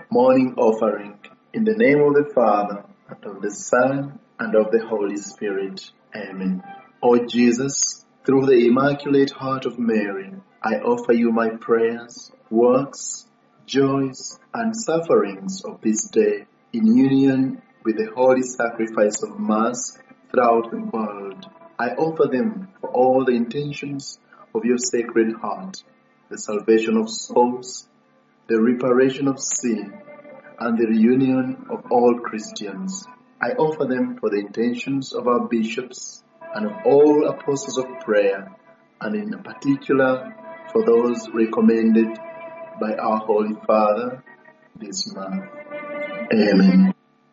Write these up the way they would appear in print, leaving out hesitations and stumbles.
Morning offering. In the name of the Father, and of the Son, and of the Holy Spirit. Amen. O Jesus, through the Immaculate Heart of Mary, I offer you my prayers, works, joys, and sufferings of this day in union with the holy sacrifice of Mass throughout the world. I offer them for all the intentions of your Sacred Heart, the salvation of souls, the reparation of sin, and the reunion of all Christians. I offer them for the intentions of our bishops and of all apostles of prayer, and in particular for those recommended by our Holy Father this month. Amen.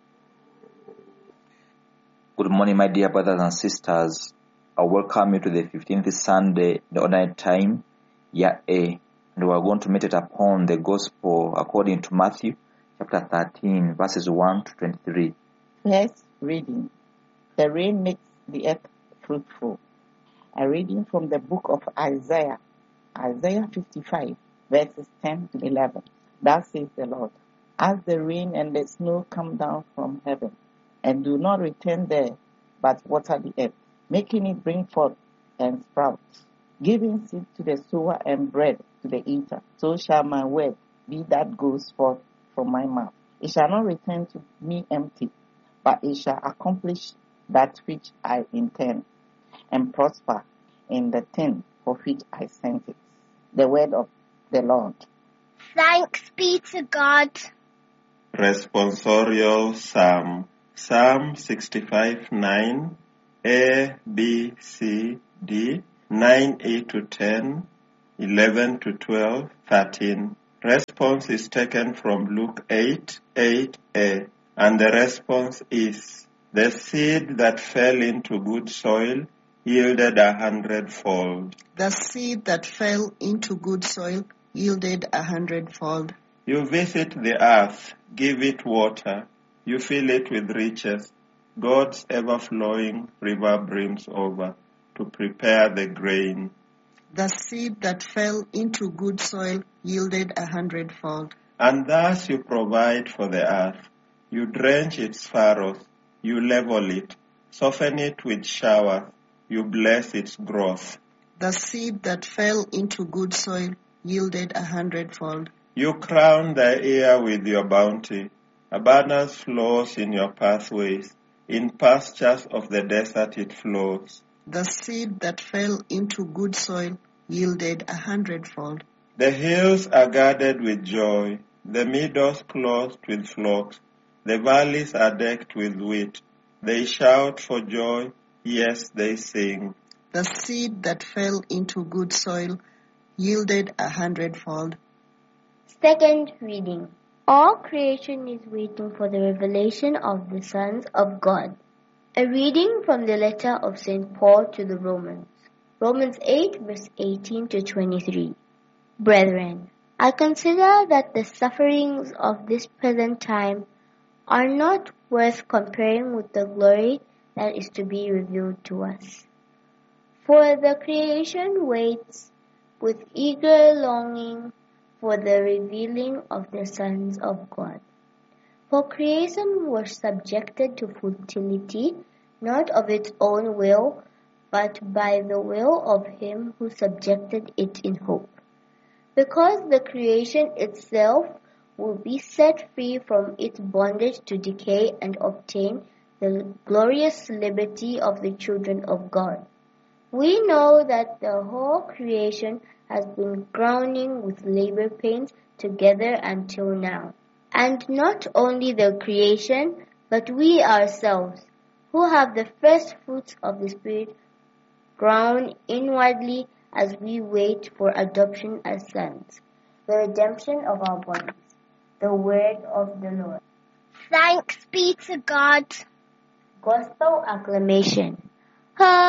Good morning, my dear brothers and sisters. I welcome you to the 15th Sunday, the ordinary time, year A, and we are going to meditate upon the Gospel according to Matthew, chapter 13, verses 1 to 23. First reading. The rain makes the earth fruitful. A reading from the book of Isaiah, Isaiah 55, verses 10 to 11. Thus says the Lord, as the rain and the snow come down from heaven, and do not return there, but water the earth, making it bring forth and sprout, giving seed to the sower and bread to the eater, so shall my word be that goes forth from my mouth. It shall not return to me empty, but it shall accomplish that which I intend, and prosper in the thing for which I sent it. The word of the Lord. Thanks be to God. Responsorial Psalm. Psalm 65:9, A, B, C, D, 9a to 10, 11 to 12, 13. Response is taken from Luke 8:8a, and the response is, the seed that fell into good soil yielded 100-fold. The seed that fell into good soil yielded 100-fold. You visit the earth, give it water, you fill it with riches. God's ever-flowing river brims over to prepare the grain. The seed that fell into good soil yielded 100-fold. And thus you provide for the earth. You drench its furrows, you level it, soften it with showers, you bless its growth. The seed that fell into good soil yielded 100-fold. You crown the air with your bounty. Abundance flows in your pathways. In pastures of the desert it flows. The seed that fell into good soil yielded 100-fold. The hills are guarded with joy. The meadows clothed with flocks. The valleys are decked with wheat. They shout for joy. Yes, they sing. The seed that fell into good soil yielded 100-fold. Second reading. All creation is waiting for the revelation of the sons of God. A reading from the letter of St. Paul to the Romans. Romans 8, verse 18 to 23. Brethren, I consider that the sufferings of this present time are not worth comparing with the glory that is to be revealed to us. For the creation waits with eager longing for the revealing of the sons of God. For creation was subjected to futility, not of its own will, but by the will of him who subjected it in hope. Because the creation itself will be set free from its bondage to decay and obtain the glorious liberty of the children of God. We know that the whole creation has been groaning with labor pains together until now. And not only the creation, but we ourselves, who have the first fruits of the Spirit, groan inwardly as we wait for adoption as sons, the redemption of our bodies. The word of the Lord. Thanks be to God. Gospel acclamation.